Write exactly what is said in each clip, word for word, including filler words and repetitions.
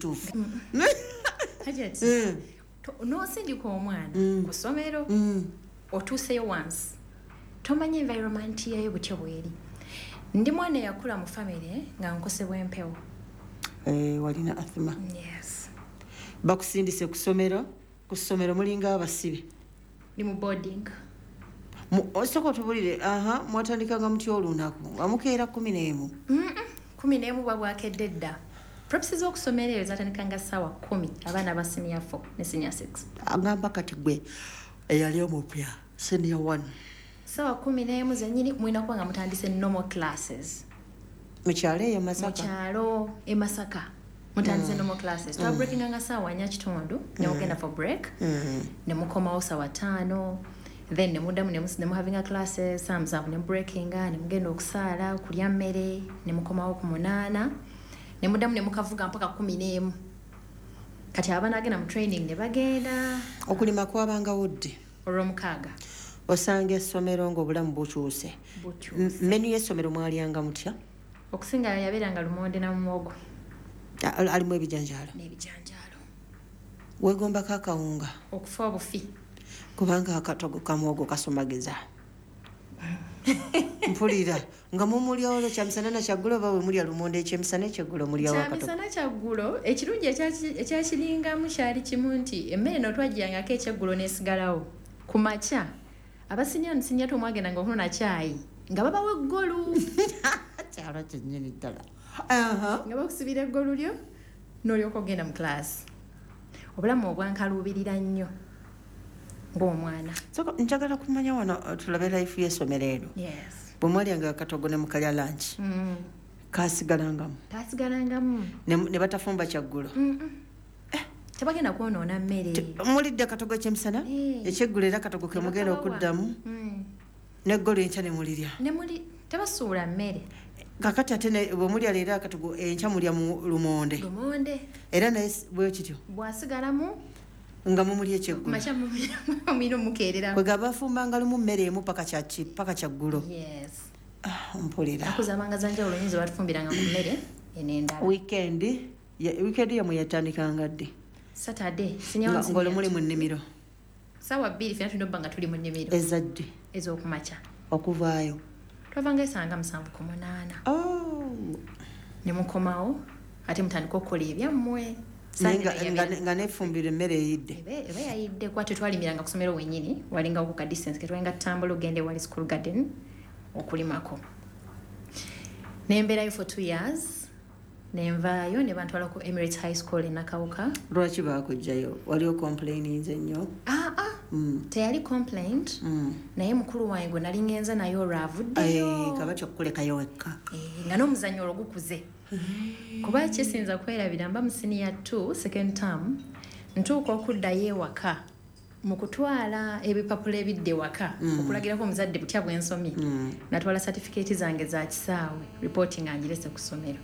kituufu Hajati n'osindika omwana ku ssomero otuuseyo once tomanya environment yayo butyo bweri. Ndi mwana yakula mu family nga nkosebwa empewo. Eh, walina athma. Yes. Bakusindise ku ssomero, ku ssomero mulinga abasibe. Ndi mu boarding. Mu osoko tubulire aha mwatandikanga mutyo olunaku amukeera kumi n'emu. Mm kumi n'emu babwakedde dda. Props z'okusomera ezo zatandikanga ssaawa kumi abaana ba senior four ne senior six. Agamba kati gwe eyali omupya senior one. Ssaawa kumi n'emu zennyini mwina kuba nga mutandise normal classes. Mu kyalo eyo Masaka? Mu kyalo e Masaka. Mutandise normal classes. Twa breaking nga ssaawa nnya kitundu ne mugenda for break. Ne mukomawo ssaawa ttaano. Then ne muddamu ne mu having a classes some some ne breaking ne mugenda okusaala okulya mmere ne mukomawo ku munaana. Ne muddamu ne mukavuga mpaka kumi n'emu. Kati abaana agenda mu training ne bagenda. Okulima kwabangawo ddi? Olw'omukaaga. Osanga essomero ng'obulamu bukyuse. Bukyuse. Menu y'essomero mwalyanga mutya? Okusinga yabeeranga lumonde na muwogo. Alimu ebijanjaalo? N'ebijanjaalo. Weegombako akawunga? Okufa obufi. Kubanga akatogo ka muwogo kasomagiza. Mpulira nga mumulya olwo kyamisana na kyaggulo bawe mulya lumonde ekyemisana ekyeggulo mulya wakatogo. Kyamisana kyaggulo ekirungi ekyakiringamu kyali kimu nti emmere no twajjangako ekyeggulo n'esigalawo. Ku makya abasinya nsinya tomwagenda nga okunona kyayi nga babawa eggolu. Kyalo kyennyini ddala. Nga bakusibira eggolu lyo n'olyoka ogenda mu class. Obulamu obwankaluubirira nnyo ng'omwana. So njagala kumanya wano tulabe life y'essomero eno. Yes. Bwe mwalyanga akatogo ne mukalya lunch. Mm. Kaasigalangamu. Kaasigalangamu. Ne, ne batafumba kyaggulo. Mm -mm. Eh. Tebagenda kwonoona mmere. Mulidde akatogo ekyemisana? Eh. Ekyeggulo era akatogo ke mugenda okuddamu. Mm. N'eggolo enkya ne mulirya. Ne muli tebasuula mmere. Kakati ate bwe mulya leero akatogo enkya mulya mu lumonde. Lumonde. Era naye bwe kityo. Bwasigalamu nga mumulya ekyeggulo. Macha mumiro mukeerera. Kwe gabafumbanga lumu mmere emu paka kyaki paka kyaggulo. Yes. Ah, mpulira. Akuzamanga zanjawulo nyinzo batufumbiranga ku mmere enendala. Weekend ya weekend ya muyatandikanga ddi? Saturday sinyawo ngolo muli mu nnimiro. Sawa bbiri fena tunobanga tuli mu nnimiro. Ezadde. Ez'okumacha. Okuvaayo. Twavanga esanga musanvu ku munaana. Oh. Ne mukomawo ate mutandika okukola ebyammwe. Nga nefumbira emmere eyidde. Eba yayidde kwa tetwalimiranga ku ssomero wennyini walinga ku ka distance ke twalinga tutambula ogende wali school garden okulimako. Nembeerayo for two years nenvaayo ne bantwala ku Emirates High School e Nakawuka. Lwaki baakujjayo? Waliwo complaininze nnyo? Ah ah. Mm. Teyali complaint. Mm. Naye mukulu wange gwe nali ngenza naye olwavuddeyo. Eh, kabati okukulekayo wekka. Eh, nga n'omuzannyo olwo gukuze. Kuba kyesinza kwerabira mba mu senior two second term ntuuka okuddayo ewaka mu kutwala ebipapula ebidde waka mm. okulagirako omuzadde butya bw'ensomye mm. natwala certificate zange za kisaawe reporting angirese ku ssomero.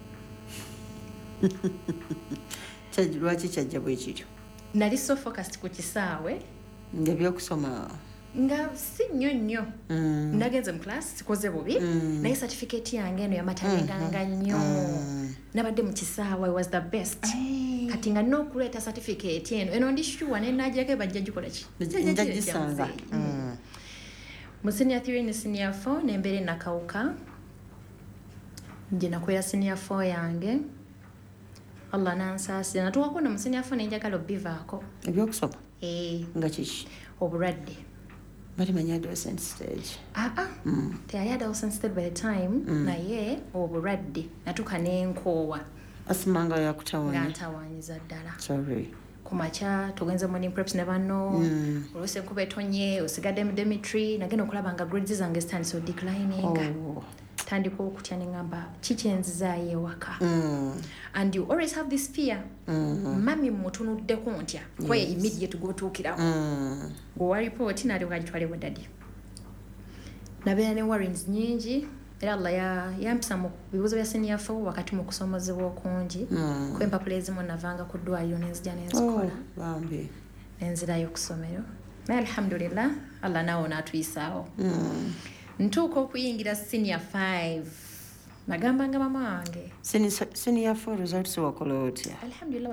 Lwaki kyajja bwe kityo? Nali so focused ku kisaawe nga byokusoma nga si nnyo nnyo mm. nagenze mu class sikoze bubi mm. naye certificate yange eno yamatalenganga nnyo mm. nabadde mu kisaawe was the best. Ay. Kati nga n'okuleeta certificate eno eno ndi sure ne najjako bajja gikola ki njagisanga mm. mu senior three ne senior four n'embeera Nakawuka nje nakwera senior four yange Allah nansaasira natuukako na mu senior four nenjagala obbivaako ebyokusoma eh nga kiki obulwadde bali manya adolescent stage. Ah ah. Mm. Teyali adolescent stage by the time mm. naye obulwadde natuuka n'enkoowa. Asimanga yakutawanya. Nga ntawanyiza ddala. Sorry. Ku makya tugenze morning preps ne banno mm. olwose enkuba etonye osigadde mu Demetri nagenda okulaba nga grades zange zitandise declining. Oh. Tandika okutya ne ngamba kiki enzizaayo ewaka. Mm. And you always have this fear. Mm. Mami mutunuddeko ntya kwe yes. immediate gotuukirako. Mm. Gwe report nalyoka agitwalibwa dadi. Nabeera ne worries nyingi era Allah ya yampisa mu bibuzo bya senior four wakati mu kusomozebwa okungi mm. kwe empapula ezimu navanga ku ddwaliro nenzija nenzikola. Oh, bambi. Nenzirayo ku ssomero. Naye alhamdulillah Allah nawo n'atuyisaawo. Mm. Ntuuka okuyingira senior five. Nagambanga mama wange. Senior four results wakola otya? Alhamdulillah.